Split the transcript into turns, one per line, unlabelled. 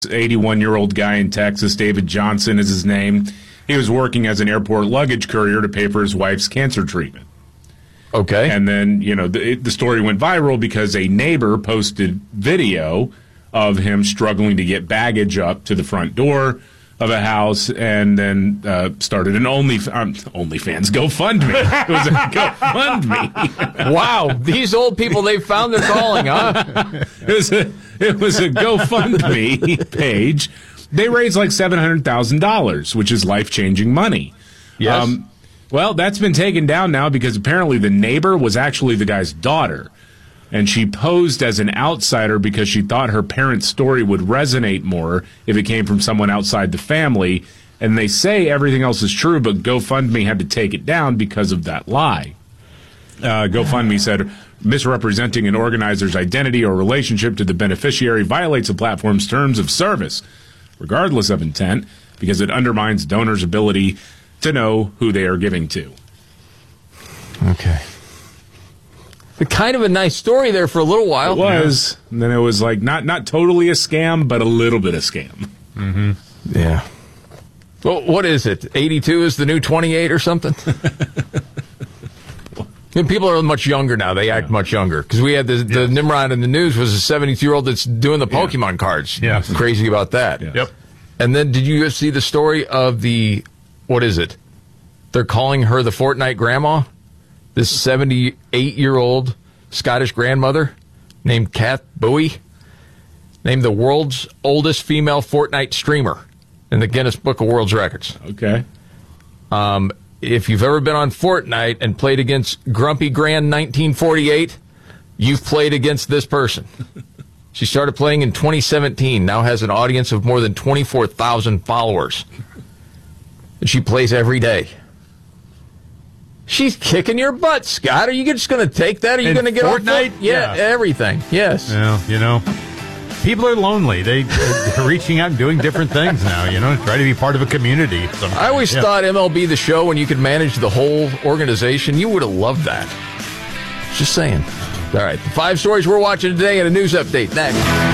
81-year-old guy in Texas, David Johnson is his name. He was working as an airport luggage courier to pay for his wife's cancer treatment.
Okay.
And then, the story went viral because a neighbor posted video of him struggling to get baggage up to the front door of a house, and then started an OnlyFans GoFundMe. It was a GoFundMe.
Wow, these old people, they found their calling, huh?
It was a GoFundMe page. They raised like $700,000, which is life-changing money.
Yes.
Well, that's been taken down now because apparently the neighbor was actually the guy's daughter. And she posed as an outsider because she thought her parents' story would resonate more if it came from someone outside the family. And they say everything else is true, but GoFundMe had to take it down because of that lie. GoFundMe said misrepresenting an organizer's identity or relationship to the beneficiary violates a platform's terms of service, regardless of intent, because it undermines donors' ability to know who they are giving to.
Okay. Kind of a nice story there for a little while.
It was. Yeah. And then it was like not totally a scam, but a little bit of scam.
Mm-hmm. Yeah. Well, what is it? 82 is the new 28 or something? And people are much younger now. They act much younger. Because we had the Nimrod in the news was a 72-year-old that's doing the Pokemon cards.
Yeah.
Crazy about that.
Yeah. Yep.
And then did you see the story of what is it? They're calling her the Fortnite grandma? This 78-year-old Scottish grandmother named Kath Bowie, named the world's oldest female Fortnite streamer in the Guinness Book of World Records.
Okay.
If you've ever been on Fortnite and played against Grumpy Grand 1948, you've played against this person. She started playing in 2017, now has an audience of more than 24,000 followers. And she plays every day. She's kicking your butt, Scott. Are you just going to take that? Are you going to get
Fortnite?
Yeah, everything. Yes.
Well, people are lonely. They're reaching out and doing different things now, try to be part of a community. Sometimes.
I always thought MLB The Show, when you could manage the whole organization, you would have loved that. Just saying. All right, the 5 stories we're watching today and a news update next.